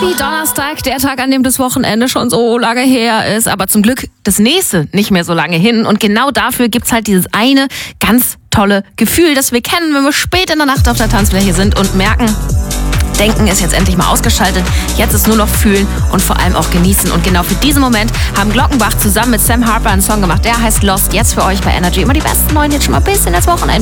Happy Donnerstag, der Tag, an dem das Wochenende schon so lange her ist. Aber zum Glück das nächste nicht mehr so lange hin. Und genau dafür gibt's halt dieses eine ganz tolle Gefühl, das wir kennen, wenn wir spät in der Nacht auf der Tanzfläche sind und merken, Denken ist jetzt endlich mal ausgeschaltet. Jetzt ist nur noch fühlen und vor allem auch genießen. Und genau für diesen Moment haben Glockenbach zusammen mit Sam Harper einen Song gemacht. Der heißt Lost. Jetzt für euch bei Energy. Immer die besten neuen, jetzt schon mal bis in das Wochenende.